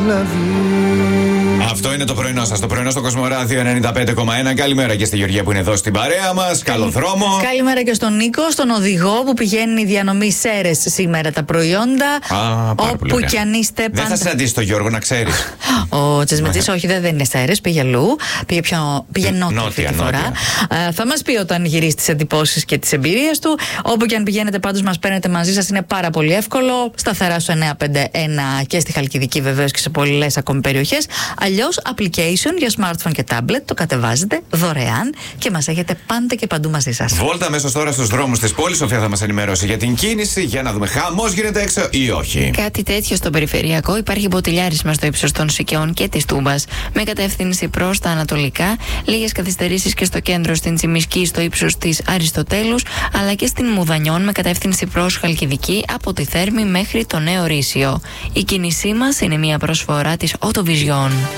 la vie. Αυτό είναι το πρωινό σας, το πρωινό στο Κοσμοράδιο 95,1. Καλημέρα και στη Γεωργία που είναι εδώ στην παρέα μας. Καλό δρόμο. Καλημέρα και στον Νίκο, στον οδηγό που πηγαίνει διανομή Σέρες σήμερα τα προϊόντα. Όπου κι αν είστε πάντα. Δεν θα συναντήσει τον Γιώργο, να ξέρεις. Ο Τσεσμετζής, όχι, δεν είναι Σέρες, πήγε αλλού. Πήγε νότια αυτή τη φορά. Θα μας πει όταν γυρίσει τις εντυπώσεις και τις εμπειρίες του. Όπου κι αν πηγαίνετε, πάντως μας παίρνετε μαζί σας, είναι πάρα πολύ εύκολο. Σταθερά στο 951 και στη Χαλκιδική βεβαίως και σε πολλές ακόμη περιοχές. Αλλιώς application για smartphone και tablet το κατεβάζετε δωρεάν και μας έχετε πάντα και παντού μαζί σας. Βόλτα αμέσως τώρα στους δρόμους της πόλης. Σοφία θα μας ενημερώσει για την κίνηση. Για να δούμε, χαμός γίνεται έξω ή όχι. Κάτι τέτοιο στο περιφερειακό. Υπάρχει μποτιλιάρισμα στο ύψος των Σικαιών και της Τούμπας με κατεύθυνση προς τα ανατολικά. Λίγες καθυστερήσεις και στο κέντρο στην Τσιμισκή στο ύψος της Αριστοτέλους, αλλά και στην Μουδανιών με κατεύθυνση προς Χαλκιδική από τη Θέρμη μέχρι το Νέο Ρήσιο. Η κίνησή μας είναι μια προσφορά της Autovision.